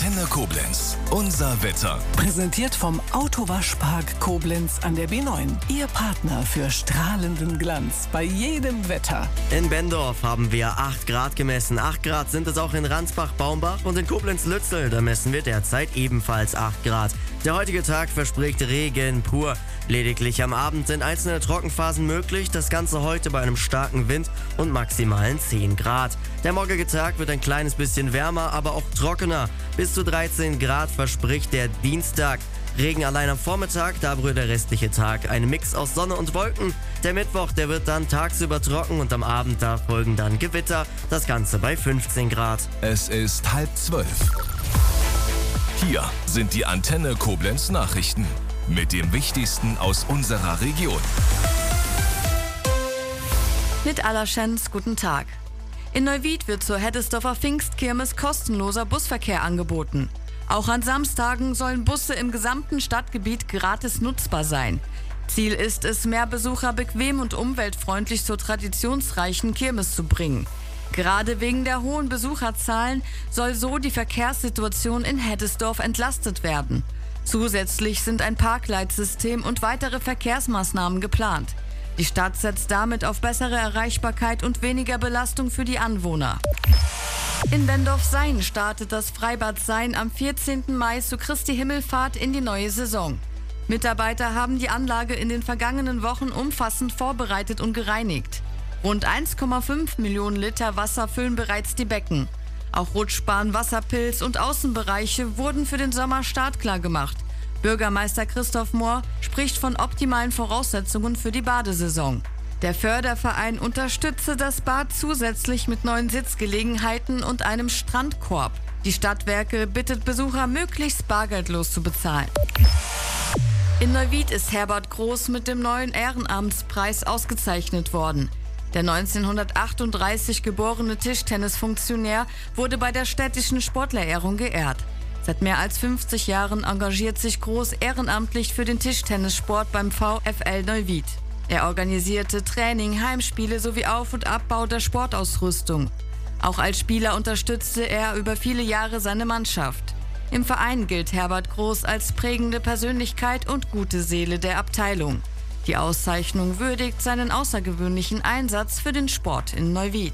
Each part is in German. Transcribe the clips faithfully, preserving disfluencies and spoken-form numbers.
Antenne Koblenz. Unser Wetter. Präsentiert vom Autowaschpark Koblenz an der B neun. Ihr Partner für strahlenden Glanz bei jedem Wetter. In Bendorf haben wir acht Grad gemessen. acht Grad sind es auch in Ransbach-Baumbach und in Koblenz-Lützel. Da messen wir derzeit ebenfalls acht Grad. Der heutige Tag verspricht Regen pur. Lediglich am Abend sind einzelne Trockenphasen möglich. Das Ganze heute bei einem starken Wind und maximalen zehn Grad. Der morgige Tag wird ein kleines bisschen wärmer, aber auch trockener. Bis zu dreizehn Grad verspricht der Dienstag. Regen allein am Vormittag, dafür der restliche Tag ein Mix aus Sonne und Wolken. Der Mittwoch, der wird dann tagsüber trocken und am Abend da folgen dann Gewitter. Das Ganze bei fünfzehn Grad. Es ist halb zwölf. Hier sind die Antenne Koblenz Nachrichten mit dem Wichtigsten aus unserer Region. Mit Allerschenz, guten Tag. In Neuwied wird zur Heddesdorfer Pfingstkirmes kostenloser Busverkehr angeboten. Auch an Samstagen sollen Busse im gesamten Stadtgebiet gratis nutzbar sein. Ziel ist es, mehr Besucher bequem und umweltfreundlich zur traditionsreichen Kirmes zu bringen. Gerade wegen der hohen Besucherzahlen soll so die Verkehrssituation in Heddesdorf entlastet werden. Zusätzlich sind ein Parkleitsystem und weitere Verkehrsmaßnahmen geplant. Die Stadt setzt damit auf bessere Erreichbarkeit und weniger Belastung für die Anwohner. In Bendorf-Sayn startet das Freibad Sayn am vierzehnten Mai zu Christi Himmelfahrt in die neue Saison. Mitarbeiter haben die Anlage in den vergangenen Wochen umfassend vorbereitet und gereinigt. Rund eins Komma fünf Millionen Liter Wasser füllen bereits die Becken. Auch Rutschbahn, Wasserpilz und Außenbereiche wurden für den Sommer startklar gemacht. Bürgermeister Christoph Mohr spricht von optimalen Voraussetzungen für die Badesaison. Der Förderverein unterstütze das Bad zusätzlich mit neuen Sitzgelegenheiten und einem Strandkorb. Die Stadtwerke bittet Besucher, möglichst bargeldlos zu bezahlen. In Neuwied ist Herbert Groß mit dem neuen Ehrenamtspreis ausgezeichnet worden. Der neunzehnhundertachtunddreißig geborene Tischtennisfunktionär wurde bei der städtischen Sportlerehrung geehrt. Seit mehr als fünfzig Jahren engagiert sich Groß ehrenamtlich für den Tischtennissport beim VfL Neuwied. Er organisierte Training, Heimspiele sowie Auf- und Abbau der Sportausrüstung. Auch als Spieler unterstützte er über viele Jahre seine Mannschaft. Im Verein gilt Herbert Groß als prägende Persönlichkeit und gute Seele der Abteilung. Die Auszeichnung würdigt seinen außergewöhnlichen Einsatz für den Sport in Neuwied.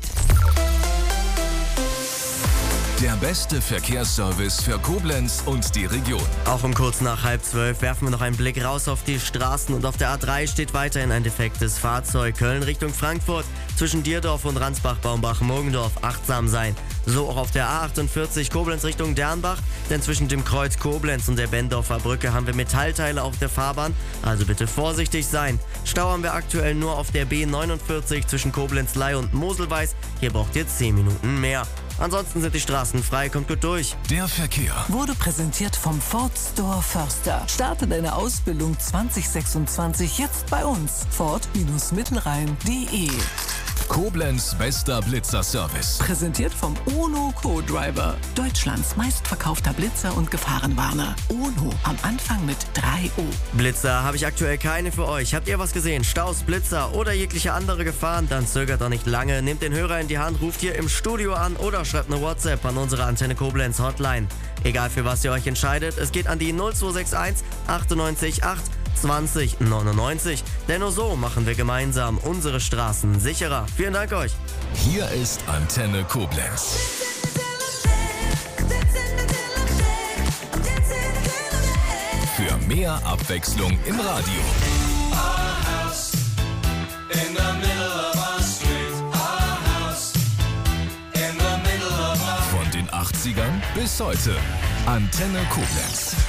Der beste Verkehrsservice für Koblenz und die Region. Auch um kurz nach halb zwölf werfen wir noch einen Blick raus auf die Straßen und auf der A drei steht weiterhin ein defektes Fahrzeug. Köln Richtung Frankfurt, zwischen Dierdorf und Ransbach-Baumbach-Murgendorf achtsam sein. So auch auf der A achtundvierzig Koblenz Richtung Dernbach, denn zwischen dem Kreuz Koblenz und der Bendorfer Brücke haben wir Metallteile auf der Fahrbahn, also bitte vorsichtig sein. Stau haben wir aktuell nur auf der B neunundvierzig zwischen Koblenz-Ley und Moselweiß, hier braucht ihr zehn Minuten mehr. Ansonsten sind die Straßen frei, kommt gut durch. Der Verkehr Wurde präsentiert vom Ford Store Förster. Starte deine Ausbildung zwanzig sechsundzwanzig jetzt bei uns. Ford Mittelrhein punkt de. Koblenz bester Blitzer-Service. Präsentiert vom UNO Co-Driver. Deutschlands meistverkaufter Blitzer und Gefahrenwarner. UNO am Anfang mit drei O. Blitzer habe ich aktuell keine für euch. Habt ihr was gesehen? Staus, Blitzer oder jegliche andere Gefahren? Dann zögert doch nicht lange. Nehmt den Hörer in die Hand, ruft hier im Studio an oder schreibt eine WhatsApp an unsere Antenne Koblenz Hotline. Egal für was ihr euch entscheidet, es geht an die null zwei sechs eins achtundneunzig acht zwanzig neunundneunzig. Denn nur so machen wir gemeinsam unsere Straßen sicherer. Vielen Dank euch. Hier ist Antenne Koblenz. Für mehr Abwechslung im Radio. Von den achtzigern bis heute. Antenne Koblenz.